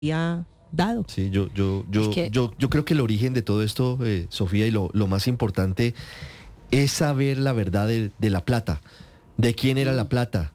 había dado. Sí, yo creo que el origen de todo esto, Sofía, y lo más importante es saber la verdad de la plata, de quién era la plata.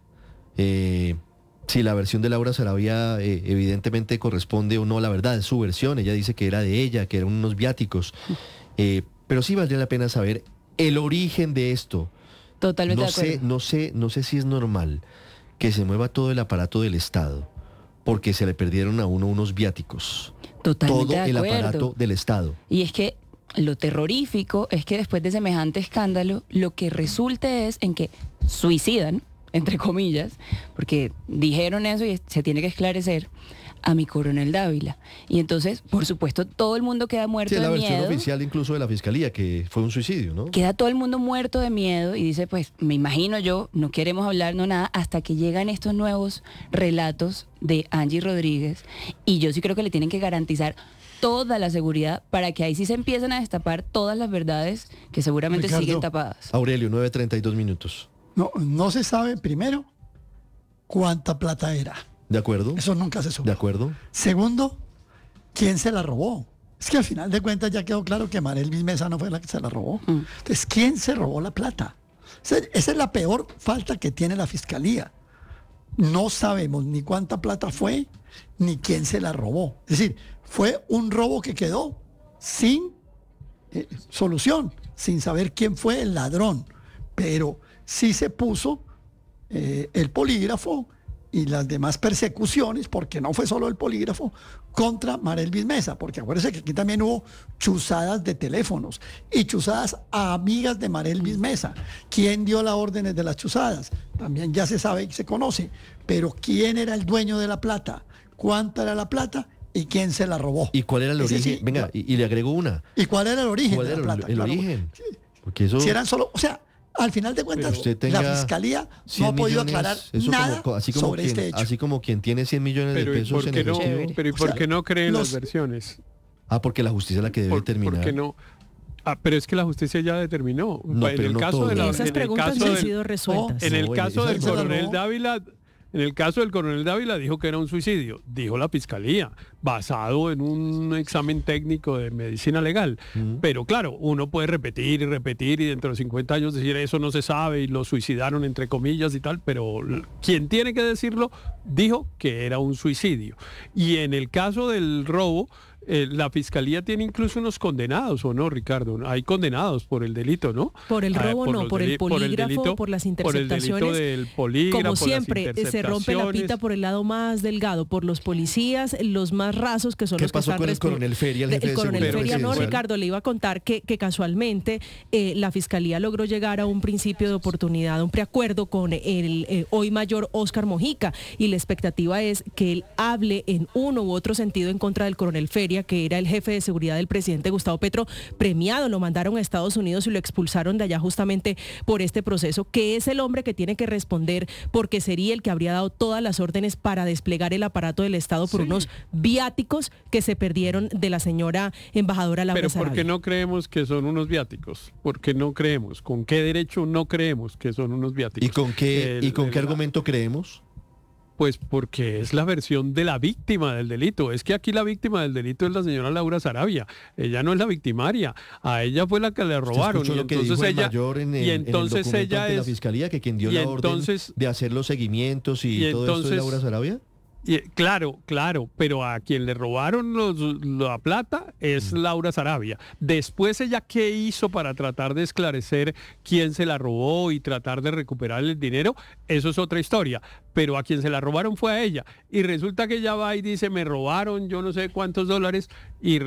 Si la versión de Laura Sarabia evidentemente corresponde o no a la verdad, es su versión. Ella dice que era de ella, que eran unos viáticos. Pero sí valdría la pena saber el origen de esto. Totalmente de acuerdo. No sé si es normal que se mueva todo el aparato del Estado porque se le perdieron a uno unos viáticos. Totalmente todo de el acuerdo. aparato del Estado. Y es que lo terrorífico es que después de semejante escándalo, lo que resulte es en que suicidan, entre comillas, porque dijeron eso y se tiene que esclarecer, a mi coronel Dávila. Y entonces, por supuesto, todo el mundo queda muerto Sí, es de la versión miedo. oficial incluso de la Fiscalía, que fue un suicidio, ¿no? Queda todo el mundo muerto de miedo y dice, pues, me imagino yo, no queremos hablar, no nada, hasta que llegan estos nuevos relatos de Angie Rodríguez. Y yo sí creo que le tienen que garantizar toda la seguridad para que ahí sí se empiecen a destapar todas las verdades que seguramente Ricardo, siguen tapadas. Aurelio, 9:32 minutos. No se sabe, primero, cuánta plata era. ¿De acuerdo? Eso nunca se supo. ¿De acuerdo? Segundo, ¿quién se la robó? Es que al final de cuentas ya quedó claro que Marelvis Mesa no fue la que se la robó. Entonces, ¿quién se robó la plata? Esa es la peor falta que tiene la Fiscalía. No sabemos ni cuánta plata fue, ni quién se la robó. Es decir, fue un robo que quedó sin solución, sin saber quién fue el ladrón. Pero sí se puso el polígrafo y las demás persecuciones, porque no fue solo el polígrafo, contra Marelvis Mesa, porque acuérdense que aquí también hubo chuzadas de teléfonos y chuzadas a amigas de Marelvis Mesa. ¿Quién dio las órdenes de las chuzadas? También ya se sabe y se conoce, pero ¿quién era el dueño de la plata? ¿Cuánta era la plata? ¿Y quién se la robó? ¿Y cuál era el Ese origen? sí, Venga, y le agrego una. ¿Y cuál era el origen ¿Cuál de era la plata? el Claro, origen? Porque eso... si eran solo, o sea, al final de cuentas, la Fiscalía no ha podido aclarar nada sobre este hecho. Así como quien tiene 100 millones de pesos en el vestido. Pero ¿y por qué no creen las versiones? Porque la justicia es la que debe determinar. ¿Por qué no? Pero es que la justicia ya determinó. No, en pero el no caso todo. de la, Esas preguntas no han sido resueltas. En el caso del esa coronel no. Dávila, en el caso del coronel Dávila dijo que era un suicidio, dijo la Fiscalía, basado en un examen técnico de medicina legal. Pero claro, uno puede repetir y repetir y dentro de 50 años decir eso no se sabe y lo suicidaron entre comillas y tal, pero quien tiene que decirlo dijo que era un suicidio. Y en el caso del robo, la Fiscalía tiene incluso unos condenados, ¿o no, Ricardo? Hay condenados por el delito, ¿no? Por el robo no, por el polígrafo, por las interceptaciones. Por el delito del polígrafo, como siempre, se rompe la pita por el lado más delgado, por los policías, los más rasos, que son los que están... ¿Qué pasó con el coronel Feria, el jefe de seguridad coronel Feria, no, presidencial? Ricardo, le iba a contar que casualmente la Fiscalía logró llegar a un principio de oportunidad, un preacuerdo con el hoy mayor Óscar Mojica, y la expectativa es que él hable en uno u otro sentido en contra del coronel Feria, que era el jefe de seguridad del presidente Gustavo Petro, premiado, lo mandaron a Estados Unidos y lo expulsaron de allá justamente por este proceso, que es el hombre que tiene que responder porque sería el que habría dado todas las órdenes para desplegar el aparato del Estado por unos viáticos que se perdieron de la señora embajadora Laura Pero Sarabia. ¿por qué no creemos que son unos viáticos? ¿Por qué no creemos? ¿Con qué derecho no creemos que son unos viáticos? ¿Y con qué argumento creemos? Pues porque es la versión de la víctima del delito. Es que aquí la víctima del delito es la señora Laura Sarabia. Ella no es la victimaria. A ella fue la que le robaron. Y lo que entonces dijo el ella, mayor en el documento ella de la es Fiscalía, que quien dio la orden de hacer los seguimientos y todo esto es Laura Sarabia. Claro, pero a quien le robaron la plata es Laura Sarabia. Después ella qué hizo para tratar de esclarecer quién se la robó y tratar de recuperar el dinero, eso es otra historia. Pero a quien se la robaron fue a ella. Y resulta que ella va y dice, me robaron yo no sé cuántos dólares y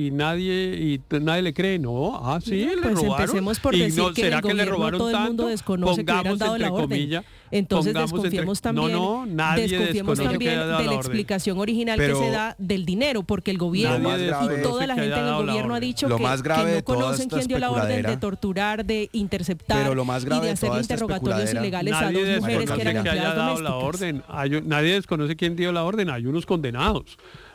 nadie le cree. No, sí, le pues robaron. Empecemos por y decir no, que ¿será en el que le gobierno robaron todo el mundo tanto? desconoce que hubieran dado la orden. Entonces desconfiemos también, nadie desconfiemos desconoce también que haya dado de la orden. explicación original Pero que se da del dinero, porque el gobierno y toda la gente en el gobierno ha dicho que no conocen quién dio la orden de torturar, de interceptar y de hacer interrogatorios ilegales a dos mujeres que eran empleadas domésticas. Nadie desconoce quién dio la orden, hay unos condenados.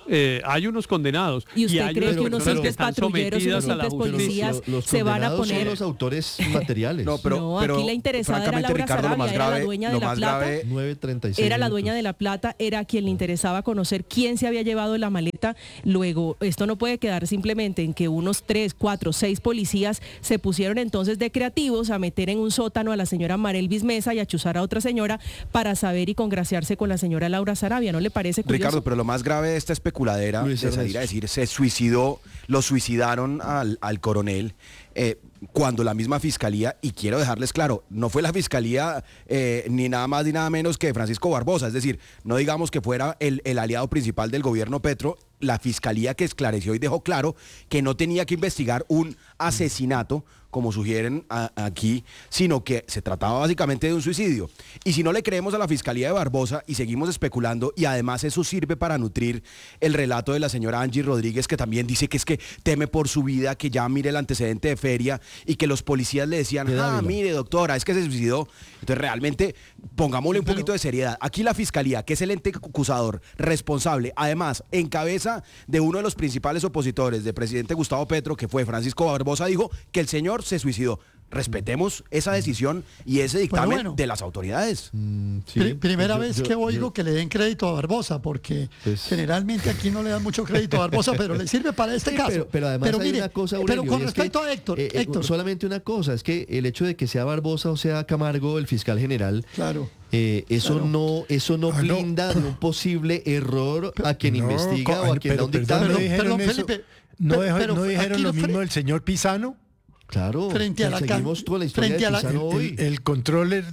hay unos condenados. ¿Y usted hay cree que unos personas simples están patrulleros y unos sometidas a la simples justicia? policías se van a poner? Son los autores materiales. No, aquí la interesada era Laura Sarabia, era la dueña de la plata. 9:36 Era la minutos. dueña de la plata, era quien le interesaba conocer quién se había llevado la maleta. Luego, esto no puede quedar simplemente en que unos 3, 4, 6 policías se pusieron entonces de creativos a meter en un sótano a la señora Marelvis Mesa y a chuzar a otra señora para saber y congraciarse con la señora Laura Sarabia. ¿No le parece curioso? Ricardo, pero lo más grave de esta especuladera Luis de salir a decir se suicidó, lo suicidaron al coronel, cuando la misma fiscalía, y quiero dejarles claro, no fue la fiscalía ni nada más ni nada menos que Francisco Barbosa, es decir, no digamos que fuera el aliado principal del gobierno Petro, la fiscalía que esclareció y dejó claro que no tenía que investigar un asesinato, como sugieren aquí, sino que se trataba básicamente de un suicidio. Y si no le creemos a la fiscalía de Barbosa y seguimos especulando, y además eso sirve para nutrir el relato de la señora Angie Rodríguez, que también dice que es que teme por su vida, que ya mire el antecedente de Feria, y que los policías le decían, mire doctora, es que se suicidó. Entonces realmente pongámosle un poquito de seriedad. Aquí la fiscalía, que es el ente acusador responsable, además en cabeza de uno de los principales opositores del presidente Gustavo Petro, que fue Francisco Barbosa, dijo que el señor se suicidó. Respetemos esa decisión y ese dictamen de las autoridades. Sí, primera vez que oigo que le den crédito a Barbosa, porque generalmente aquí no le dan mucho crédito a Barbosa, pero le sirve para este caso. Pero además hay mire, una cosa, Aurelio, pero con respecto a Héctor, solamente una cosa, es que el hecho de que sea Barbosa o sea Camargo, el fiscal general, eso no blinda de un posible error a quien investiga o a quien da un dictamen. Felipe, ¿No dijeron lo mismo del señor Pisano? Claro, frente a la seguimos toda la historia de Pisano hoy. El controller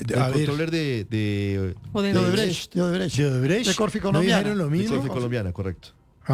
de Odebrecht. De Corfi ¿No Colombiana. dijeron lo mismo? De Corfi Colombiana, correcto.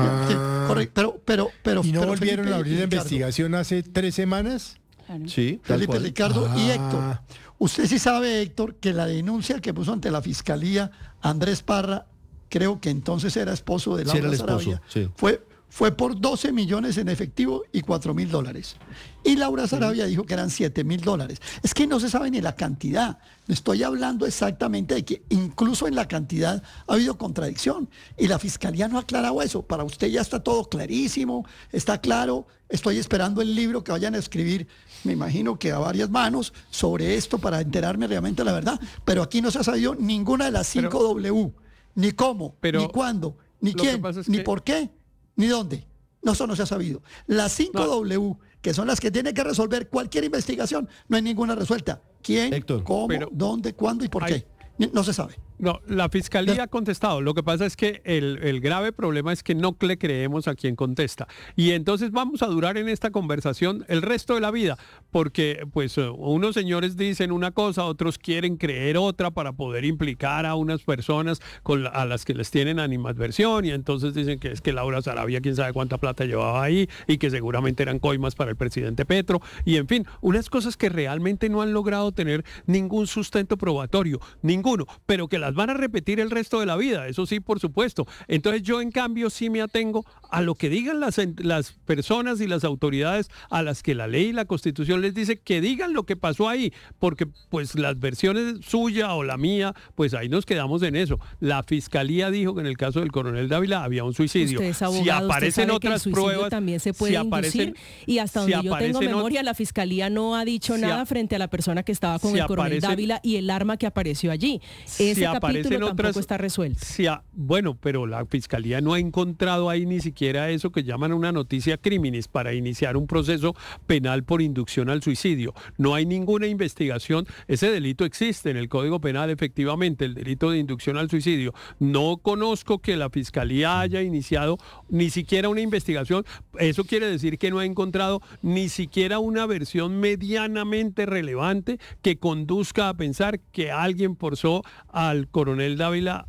Correcto, pero ¿Y no volvieron Felipe a abrir la Ricardo, investigación hace 3 semanas? Claro. Sí, tal Felipe, cual. Ricardo y Héctor. Usted sí sabe, Héctor, que la denuncia que puso ante la fiscalía Andrés Parra, creo que entonces era esposo de Laura Sarabia, fue por 12 millones en efectivo y $4.000. Y Laura Sarabia dijo que eran $7.000. Es que no se sabe ni la cantidad. Estoy hablando exactamente de que incluso en la cantidad ha habido contradicción. Y la fiscalía no ha aclarado eso. Para usted ya está todo clarísimo, está claro. Estoy esperando el libro que vayan a escribir, me imagino que a varias manos, sobre esto para enterarme realmente de la verdad. Pero aquí no se ha sabido ninguna de las 5 W. Ni cómo, ni cuándo, ni quién, ni por qué, ni dónde. No, eso no se ha sabido. Las 5 W, que son las que tiene que resolver cualquier investigación, no hay ninguna resuelta. ¿Quién, Héctor, cómo, dónde, cuándo y por qué? No se sabe. No, la fiscalía ha contestado. Lo que pasa es que el grave problema es que no le creemos a quien contesta. Y entonces vamos a durar en esta conversación el resto de la vida, porque pues unos señores dicen una cosa, otros quieren creer otra para poder implicar a unas personas a las que les tienen animadversión, y entonces dicen que es que Laura Sarabia quién sabe cuánta plata llevaba ahí y que seguramente eran coimas para el presidente Petro, y en fin, unas cosas que realmente no han logrado tener ningún sustento probatorio, ninguno, pero que las van a repetir el resto de la vida, eso sí, por supuesto. Entonces yo en cambio sí me atengo a lo que digan las personas y las autoridades a las que la ley y la Constitución les dice que digan lo que pasó ahí, porque pues las versiones suya o la mía, pues ahí nos quedamos en eso. La fiscalía dijo que en el caso del coronel Dávila había un suicidio. Usted es abogado, si aparecen usted sabe otras que el pruebas, también se puede inducir, y hasta donde yo tengo memoria, la fiscalía no ha dicho nada frente a la persona que estaba con el coronel Dávila y el arma que apareció allí. Ese capítulo tampoco está resuelto. Bueno, pero la fiscalía no ha encontrado ahí ni siquiera eso que llaman una noticia criminis para iniciar un proceso penal por inducción al suicidio. No hay ninguna investigación. Ese delito existe en el Código Penal, efectivamente, el delito de inducción al suicidio. No conozco que la fiscalía haya iniciado ni siquiera una investigación. Eso quiere decir que no ha encontrado ni siquiera una versión medianamente relevante que conduzca a pensar que alguien forzó al coronel Dávila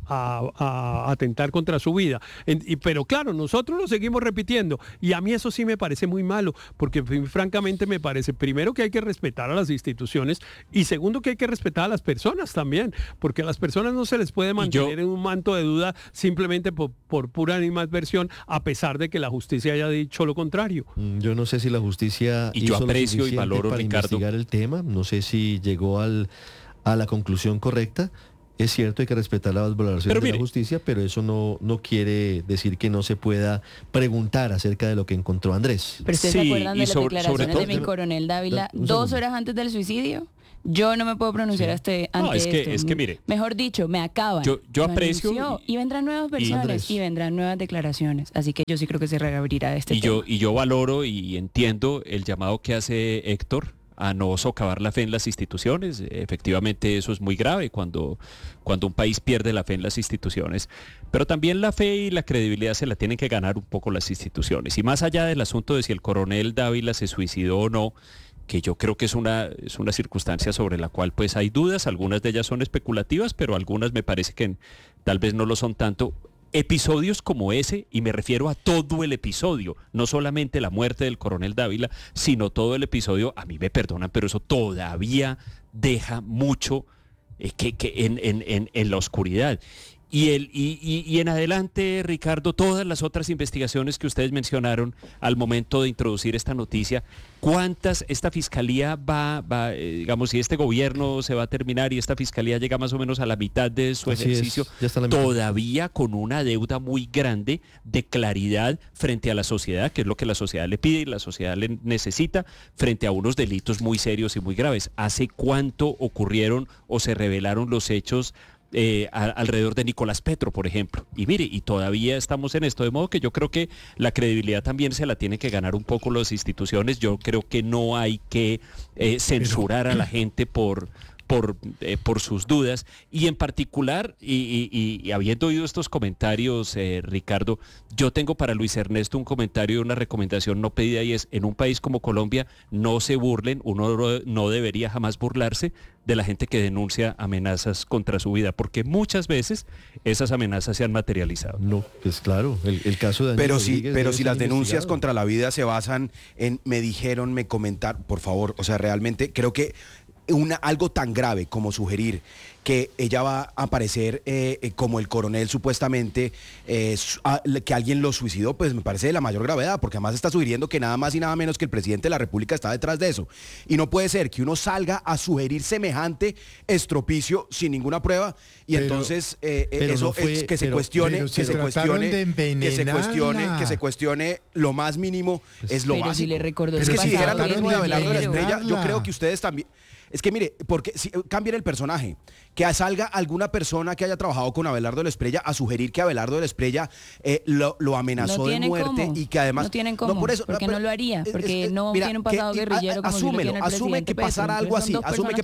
a atentar contra su vida. Pero claro, nosotros lo seguimos repitiendo, y a mí eso sí me parece muy malo, porque francamente me parece, primero, que hay que respetar a las instituciones, y segundo, que hay que respetar a las personas también, porque a las personas no se les puede mantener en un manto de duda simplemente por pura animadversión, a pesar de que la justicia haya dicho lo contrario. Yo no sé si la justicia yo aprecio y valoro, para Ricardo, investigar el tema, no sé si llegó a la conclusión correcta. Es cierto, hay que respetar las valoraciones de la justicia, pero eso no quiere decir que no se pueda preguntar acerca de lo que encontró Andrés. ¿Pero ustedes se acuerdan de las declaraciones de mi coronel Dávila 2 horas antes del suicidio? Yo no me puedo pronunciar ante esto. Es que mire. Mejor dicho, me acaban. Yo aprecio. Y vendrán nuevas versiones y vendrán nuevas declaraciones. Así que yo sí creo que se reabrirá este tema. Y yo valoro y entiendo el llamado que hace Héctor a no socavar la fe en las instituciones. Efectivamente eso es muy grave cuando un país pierde la fe en las instituciones, pero también la fe y la credibilidad se la tienen que ganar un poco las instituciones, y más allá del asunto de si el coronel Dávila se suicidó o no, que yo creo que es una circunstancia sobre la cual pues hay dudas, algunas de ellas son especulativas, pero algunas me parece que tal vez no lo son tanto. Episodios como ese, y me refiero a todo el episodio, no solamente la muerte del coronel Dávila, sino todo el episodio, a mí me perdonan, pero eso todavía deja mucho en la oscuridad. Y en adelante, Ricardo, todas las otras investigaciones que ustedes mencionaron al momento de introducir esta noticia, ¿cuántas esta fiscalía va, digamos, si este gobierno se va a terminar y esta fiscalía llega más o menos a la mitad de su ejercicio, todavía con una deuda muy grande de claridad frente a la sociedad, que es lo que la sociedad le pide y la sociedad le necesita, frente a unos delitos muy serios y muy graves? ¿Hace cuánto ocurrieron o se revelaron los hechos alrededor de Nicolás Petro, por ejemplo? Y mire, y todavía estamos en esto, de modo que yo creo que la credibilidad también se la tienen que ganar un poco las instituciones. Yo creo que no hay que censurar a la gente por sus dudas, y en particular, y habiendo oído estos comentarios, Ricardo, yo tengo para Luis Ernesto un comentario y una recomendación no pedida, y es: en un país como Colombia, no se burlen, uno no debería jamás burlarse de la gente que denuncia amenazas contra su vida, porque muchas veces esas amenazas se han materializado. No, pues claro, el caso de pero si las denuncias contra la vida se basan en me dijeron, me comentaron, por favor, o sea, realmente creo que algo tan grave como sugerir que ella va a aparecer como el coronel supuestamente, que alguien lo suicidó, pues me parece de la mayor gravedad, porque además está sugiriendo que nada más y nada menos que el presidente de la República está detrás de eso. Y no puede ser que uno salga a sugerir semejante estropicio sin ninguna prueba, y entonces eso es que se cuestione lo más mínimo, es lo básico. Si le recordó, es que si dijera lo mismo de Abelardo de la Estrella, yo creo que ustedes también. Es que mire, porque si cambien el personaje, que salga alguna persona que haya trabajado con Abelardo de la Estrella a sugerir que Abelardo de la Estrella lo amenazó de muerte, y que además... No tienen cómo, porque no lo haría, porque no tiene un pasado guerrillero como si lo tiene el asume que pasara algo así,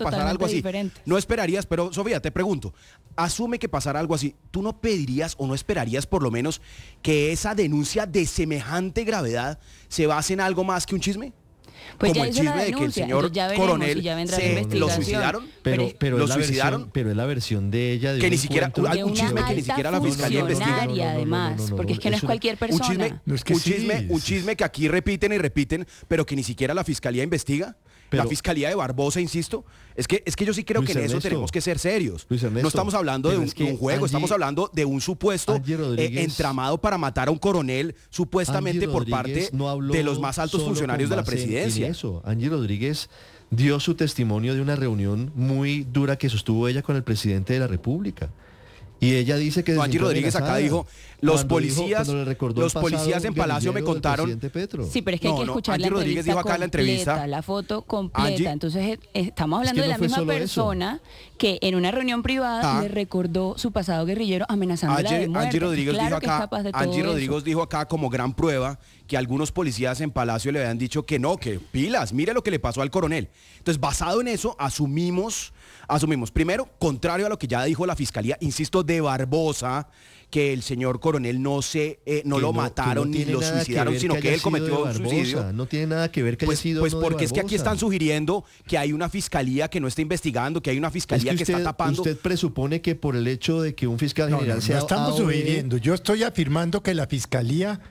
No esperarías, pero Sofía, te pregunto, asume que pasara algo así, ¿tú no pedirías o no esperarías por lo menos que esa denuncia de semejante gravedad se base en algo más que un chisme? Pues como el chisme de que el señor coronel lo suicidaron, pero es la versión de ella de que ni siquiera un chisme que ni siquiera la fiscalía investiga, además, porque es que no es cualquier persona. Un chisme que aquí repiten y repiten, pero que ni siquiera la fiscalía investiga. La fiscalía de Barbosa, insisto, es que yo sí creo que en eso tenemos que ser serios. No estamos hablando de un juego, estamos hablando de un supuesto entramado para matar a un coronel, supuestamente por parte de los más altos funcionarios de la presidencia. Angie Rodríguez dio su testimonio de una reunión muy dura que sostuvo ella con el presidente de la República. Y ella dice que... Angie Rodríguez acá dijo, los policías en Palacio me contaron... Sí, pero es que hay que escuchar la entrevista dijo acá completa, en la entrevista, la foto completa. Angie, entonces estamos hablando de la misma persona que en una reunión privada le recordó su pasado guerrillero amenazándola de muerte. Angie Rodríguez dijo acá como gran prueba que algunos policías en Palacio le habían dicho que no, que pilas, mire lo que le pasó al coronel. Entonces, basado en eso, asumimos, primero, contrario a lo que ya dijo la fiscalía, insisto, de Barbosa, que el señor coronel no lo mataron ni lo suicidaron, sino que él cometió un suicidio. No tiene nada que ver que haya sido pues porque es que aquí están sugiriendo que hay una fiscalía que no está investigando, que hay una fiscalía que está tapando. Usted presupone que por el hecho de que un fiscal general sea... No estamos sugiriendo, yo estoy afirmando que la fiscalía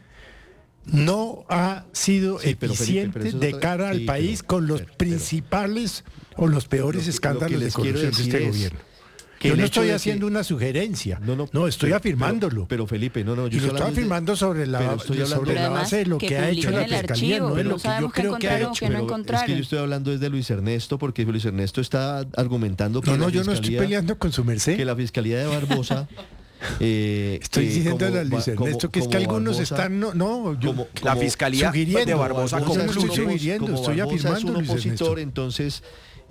no ha sido eficiente de cara al país con los principales o los peores escándalos de corrupción de este gobierno. Yo no estoy haciendo una sugerencia. No, estoy afirmándolo. Pero Felipe, yo lo estoy afirmando sobre la base de lo que ha hecho la Fiscalía, no es lo que yo creo que ha hecho. Es que yo estoy hablando desde Luis Ernesto, porque Luis Ernesto está argumentando que yo no estoy peleando con su merced. Que la Fiscalía de Barbosa... estoy diciendo a Luis Ernesto que es que algunos Barbosa, están la Fiscalía de Barbosa concluye, estoy afirmando es un opositor, entonces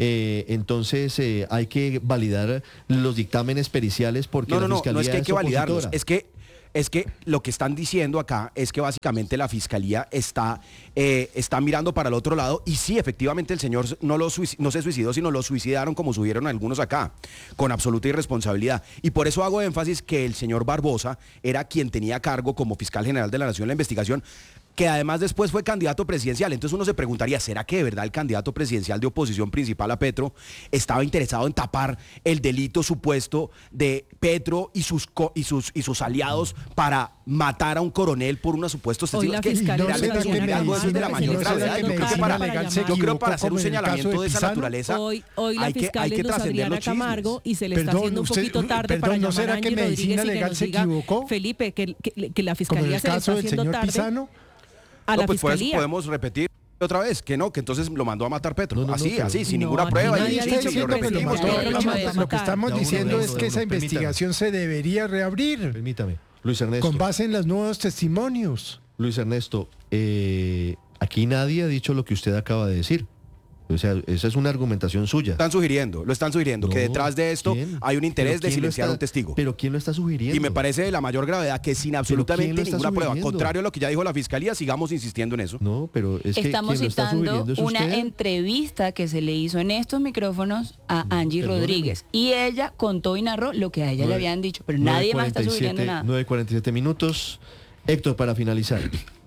hay que validar los dictámenes periciales porque la Fiscalía no es que hay que validarlos, opositora. Es que lo que están diciendo acá es que básicamente la Fiscalía está mirando para el otro lado y sí, efectivamente el señor no se suicidó, sino lo suicidaron como subieron algunos acá, con absoluta irresponsabilidad. Y por eso hago énfasis que el señor Barbosa era quien tenía cargo como fiscal general de la Nación en la investigación, que además después fue candidato presidencial. Entonces uno se preguntaría, ¿será que de verdad el candidato presidencial de oposición principal a Petro estaba interesado en tapar el delito supuesto de Petro y sus aliados para matar a un coronel por unos supuestos testigos? La fiscalía de la mayor gravedad. Yo creo que para hacer un señalamiento de esa naturaleza hoy la fiscal es Adriana Camargo y se le está haciendo un poquito tarde para llamar a Angie Rodríguez y que nos diga, Felipe, que la fiscalía se le está haciendo tarde. A la pues fiscalía. Podemos repetir otra vez que que entonces lo mandó a matar Petro. Así, sin ninguna prueba. Lo que estamos diciendo es que esa investigación se debería reabrir. Permítame, Luis Ernesto. Con base en los nuevos testimonios. Luis Ernesto, aquí nadie ha dicho lo que usted acaba de decir. O sea, esa es una argumentación suya. Lo están sugiriendo, que detrás de esto hay un interés de silenciar a un testigo. ¿Pero quién lo está sugiriendo? Y me parece de la mayor gravedad que sin absolutamente ninguna prueba, contrario a lo que ya dijo la Fiscalía, sigamos insistiendo en eso. No, pero es que estamos citando una entrevista que se le hizo en estos micrófonos a Angie Rodríguez. Y ella contó y narró lo que a ella le habían dicho, pero nadie más está sugiriendo nada. 9:47 minutos. Héctor, para finalizar.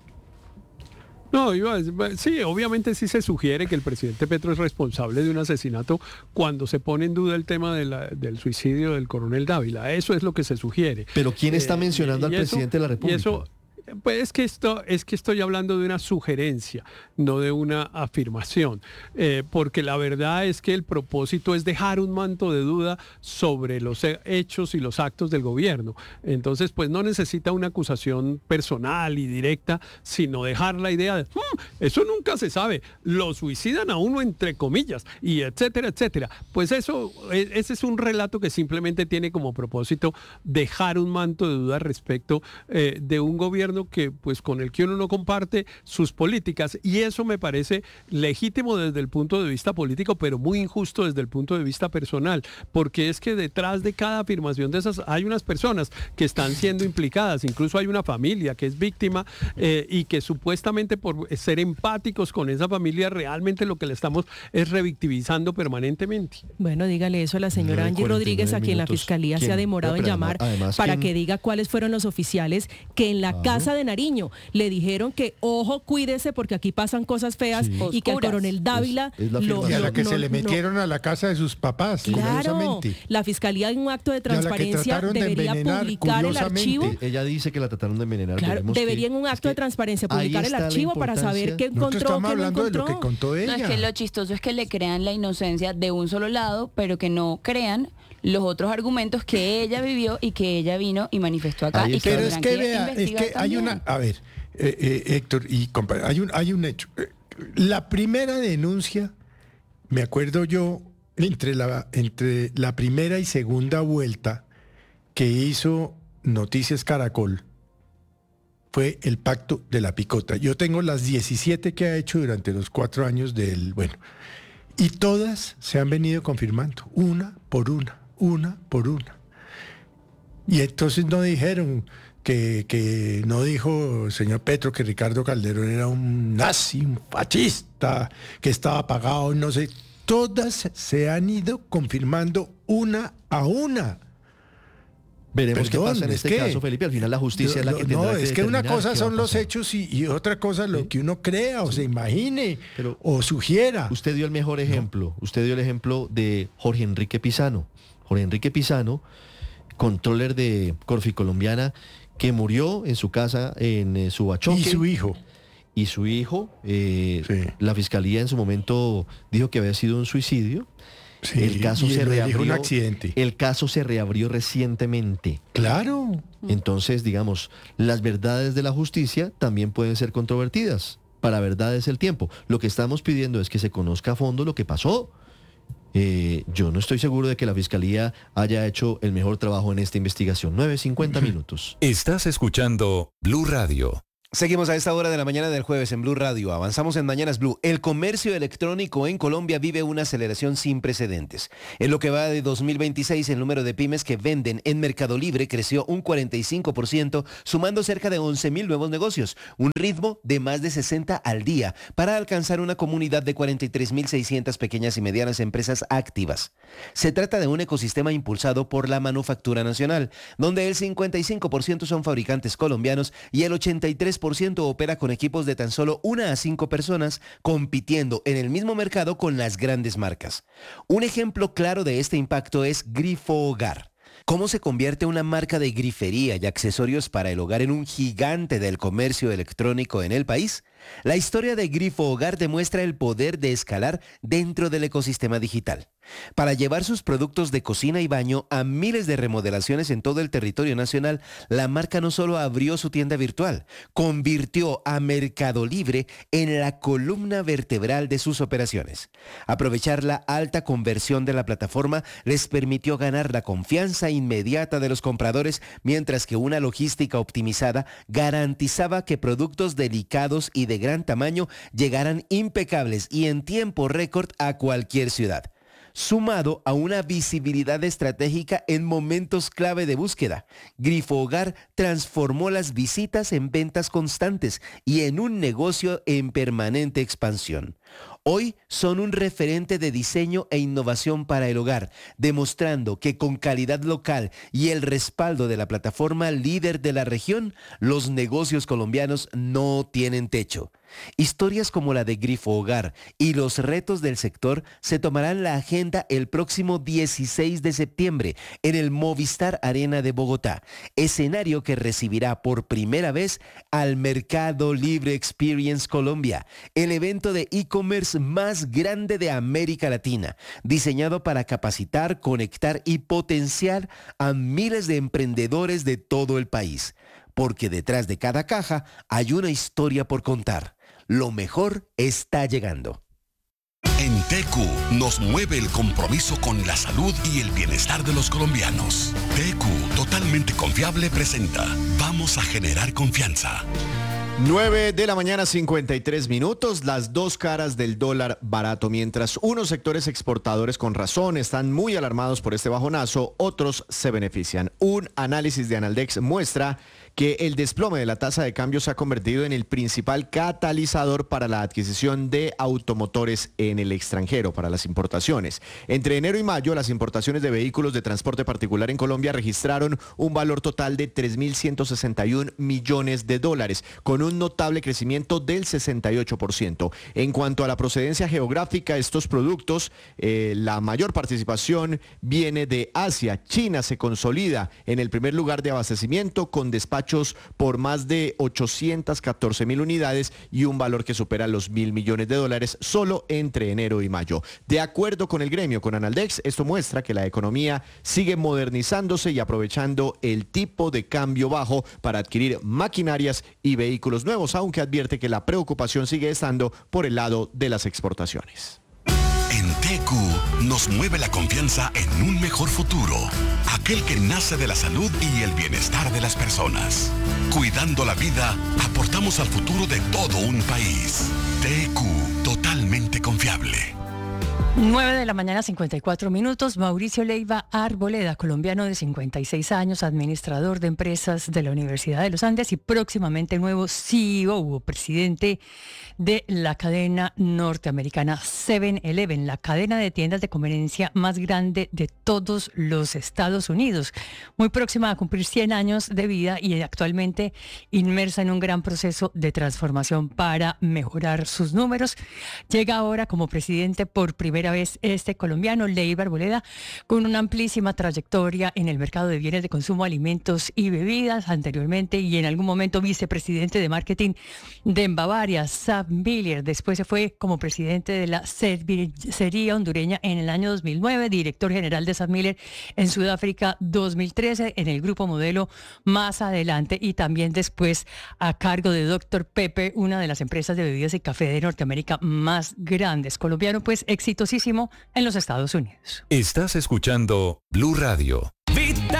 No, sí, obviamente sí se sugiere que el presidente Petro es responsable de un asesinato cuando se pone en duda el tema del suicidio del coronel Dávila. Eso es lo que se sugiere. Pero ¿quién está mencionando al presidente de la República? Pues es que estoy hablando de una sugerencia, no de una afirmación, porque la verdad es que el propósito es dejar un manto de duda sobre los hechos y los actos del gobierno. Entonces, pues no necesita una acusación personal y directa, sino dejar la idea de, eso nunca se sabe, lo suicidan a uno entre comillas, y etcétera, etcétera. Pues ese es un relato que simplemente tiene como propósito dejar un manto de duda respecto de un gobierno que pues con el que uno no comparte sus políticas, y eso me parece legítimo desde el punto de vista político, pero muy injusto desde el punto de vista personal, porque es que detrás de cada afirmación de esas hay unas personas que están siendo implicadas, incluso hay una familia que es víctima y que supuestamente por ser empáticos con esa familia realmente lo que le estamos es revictimizando permanentemente. Bueno, dígale eso a la señora Angie Rodríguez, a quien la Fiscalía se ha demorado en llamar para que diga cuáles fueron los oficiales que en la casa de Nariño le dijeron que ojo, cuídese porque aquí pasan cosas feas y que al coronel Dávila y a la que se le metieron a la casa de sus papás. Claro, la Fiscalía en un acto de transparencia debería publicar el archivo. Ella dice que la trataron de envenenar. Claro, debería en un acto de transparencia publicar el archivo para saber qué encontró, qué no encontró. De lo que contó ella. No, es que lo chistoso es que le crean la inocencia de un solo lado, pero que no crean los otros argumentos que ella vivió y que ella vino y manifestó acá. Pero es que vea, es que hay una, a ver, Héctor y compañero, hay un hecho. La primera denuncia, me acuerdo yo, entre la primera y segunda vuelta que hizo Noticias Caracol, fue el pacto de la picota. Yo tengo las 17 que ha hecho durante los 4 años del, y todas se han venido confirmando, una por una. Y entonces no dijeron que no dijo el señor Petro que Ricardo Calderón era un nazi, un fascista, que estaba pagado, no sé. Todas se han ido confirmando una a una. Veremos qué pasa en este caso, Felipe. Al final la justicia es la que tendrá que es que una cosa son los hechos y otra cosa lo que uno crea o se imagine o sugiera. Usted dio el mejor ejemplo. Usted dio el ejemplo de Jorge Enrique Pizano. Jorge Enrique Pizano, controller de Corficolombiana, que murió en su casa en Subachoque. Y su hijo. La Fiscalía en su momento dijo que había sido un suicidio. Sí, el caso se reabrió. Un accidente. El caso se reabrió recientemente. Claro. Entonces, digamos, las verdades de la justicia también pueden ser controvertidas. Para verdad es el tiempo. Lo que estamos pidiendo es que se conozca a fondo lo que pasó. Yo no estoy seguro de que la Fiscalía haya hecho el mejor trabajo en esta investigación. 9:50 minutos. Estás escuchando Blue Radio. Seguimos a esta hora de la mañana del jueves en Blue Radio. Avanzamos en Mañanas Blue. El comercio electrónico en Colombia vive una aceleración sin precedentes. En lo que va de 2026, el número de pymes que venden en Mercado Libre creció un 45%, sumando cerca de 11.000 nuevos negocios, un ritmo de más de 60 al día, para alcanzar una comunidad de 43.600 pequeñas y medianas empresas activas. Se trata de un ecosistema impulsado por la manufactura nacional, donde el 55% son fabricantes colombianos y el 83% opera con equipos de tan solo 1 a 5 personas, compitiendo en el mismo mercado con las grandes marcas. Un ejemplo claro de este impacto es Grifo Hogar. ¿Cómo se convierte una marca de grifería y accesorios para el hogar en un gigante del comercio electrónico en el país? La historia de Grifo Hogar demuestra el poder de escalar dentro del ecosistema digital. Para llevar sus productos de cocina y baño a miles de remodelaciones en todo el territorio nacional, la marca no solo abrió su tienda virtual, convirtió a Mercado Libre en la columna vertebral de sus operaciones. Aprovechar la alta conversión de la plataforma les permitió ganar la confianza inmediata de los compradores, mientras que una logística optimizada garantizaba que productos delicados y de gran tamaño llegaran impecables y en tiempo récord a cualquier ciudad, sumado a una visibilidad estratégica en momentos clave de búsqueda. Grifo Hogar transformó las visitas en ventas constantes y en un negocio en permanente expansión. Hoy son un referente de diseño e innovación para el hogar, demostrando que con calidad local y el respaldo de la plataforma líder de la región, los negocios colombianos no tienen techo. Historias como la de Grifo Hogar y los retos del sector se tomarán la agenda el próximo 16 de septiembre en el Movistar Arena de Bogotá, escenario que recibirá por primera vez al Mercado Libre Experience Colombia, el evento de e-commerce más grande de América Latina, diseñado para capacitar, conectar y potenciar a miles de emprendedores de todo el país. Porque detrás de cada caja hay una historia por contar. Lo mejor está llegando. En TQ nos mueve el compromiso con la salud y el bienestar de los colombianos. TQ, totalmente confiable, presenta Vamos a generar confianza. 9 de la mañana, 53 minutos, las dos caras del dólar barato. Mientras unos sectores exportadores con razón están muy alarmados por este bajonazo, otros se benefician. Un análisis de Analdex muestra que el desplome de la tasa de cambio se ha convertido en el principal catalizador para la adquisición de automotores en el extranjero, para las importaciones. Entre enero y mayo, las importaciones de vehículos de transporte particular en Colombia registraron un valor total de 3.161 millones de dólares, con un notable crecimiento del 68%. En cuanto a la procedencia geográfica, estos productos, la mayor participación viene de Asia. China se consolida en el primer lugar de abastecimiento, con despachos por más de 814.000 unidades y un valor que supera los 1.000 millones de dólares solo entre enero y mayo. De acuerdo con el gremio, con Analdex, esto muestra que la economía sigue modernizándose y aprovechando el tipo de cambio bajo para adquirir maquinarias y vehículos nuevos, aunque advierte que la preocupación sigue estando por el lado de las exportaciones. En TQ nos mueve la confianza en un mejor futuro, aquel que nace de la salud y el bienestar de las personas. Cuidando la vida, aportamos al futuro de todo un país. TQ, totalmente confiable. 9 de la mañana, 54 minutos. Mauricio Leiva Arboleda, colombiano de 56 años, administrador de empresas de la Universidad de los Andes y próximamente nuevo CEO o presidente de la cadena norteamericana 7-Eleven, la cadena de tiendas de conveniencia más grande de todos los Estados Unidos. Muy próxima a cumplir 100 años de vida y actualmente inmersa en un gran proceso de transformación para mejorar sus números. Llega ahora como presidente por primera primera vez este colombiano, Leiva Arboleda, con una amplísima trayectoria en el mercado de bienes de consumo, alimentos y bebidas, anteriormente y en algún momento vicepresidente de marketing de Bavaria, SAP-Miller. Después se fue como presidente de la cervecería hondureña en el año 2009, director general de SAP-Miller en Sudáfrica 2013, en el grupo Modelo más adelante, y también después a cargo de Dr. Pepper, una de las empresas de bebidas y café de Norteamérica más grandes. Colombiano pues exitosísimo en los Estados Unidos. Estás escuchando Blue Radio. Vita